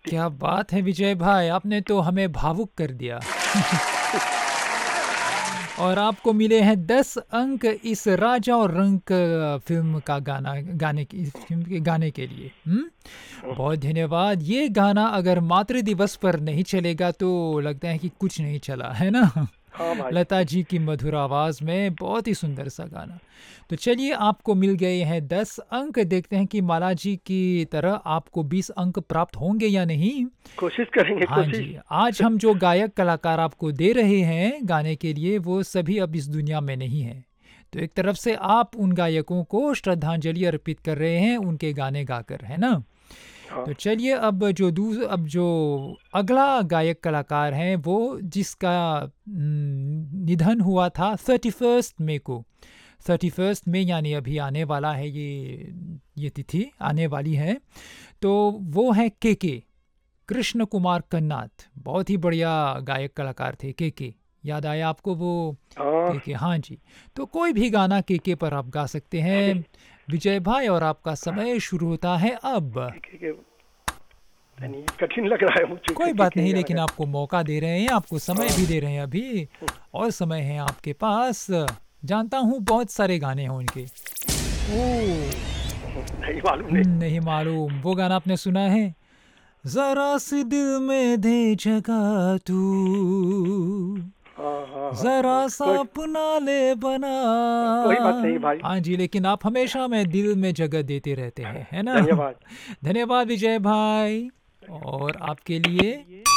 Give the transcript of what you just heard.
क्या बात है विजय भाई, आपने तो हमें भावुक कर दिया। और आपको मिले हैं 10 अंक इस राजा और रंक फ़िल्म का गाने की इस फ़िल्म के गाने के लिए। बहुत धन्यवाद। ये गाना अगर मातृ दिवस पर नहीं चलेगा तो लगता है कि कुछ नहीं चला, है ना? हाँ भाई। लता जी की मधुर आवाज़ में बहुत ही सुंदर सा गाना। तो चलिए आपको मिल गए हैं 10 अंक। देखते हैं कि माला जी की तरह आपको 20 अंक प्राप्त होंगे या नहीं? कोशिश करेंगे, हाँ कोशिश। जी, आज हम जो गायक कलाकार आपको दे रहे हैं गाने के लिए वो सभी अब इस दुनिया में नहीं हैं। तो एक तरफ से आप उन गायकों को श्रद्धांजलि अर्पित कर रहे हैं उनके गाने गाकर, है ना? हाँ। तो चलिए अब जो अगला गायक कलाकार हैं वो जिसका निधन हुआ था 31 मई को। 31 मई यानी अभी आने वाला है ये तिथि आने वाली है। तो वो है के कृष्ण कुमार कन्नाथ, बहुत ही बढ़िया गायक कलाकार थे के। याद आया आपको वो हाँ। के? हाँ जी। तो कोई भी गाना के पर आप गा सकते हैं विजय भाई, और आपका समय शुरू होता है अब। के यानी कठिन लग रहा है मुझे कोई बात के नहीं, गाना लेकिन का। आपको मौका दे रहे हैं, आपको समय हाँ। भी दे रहे हैं अभी, और समय है आपके पास। जानता हूँ बहुत सारे गाने हैं उनके। ओ नहीं मालूम, नहीं। नहीं मालूम। वो गाना आपने सुना है? जरा सी दिल में दे जगह तू, हाँ हाँ हाँ, जरा सा कोई अपना ले बना। कोई बात नहीं भाई। हाँ जी, लेकिन आप हमेशा में दिल में जगह देते रहते हैं, है ना? धन्यवाद। धन्यवाद विजय भाई। और आपके लिए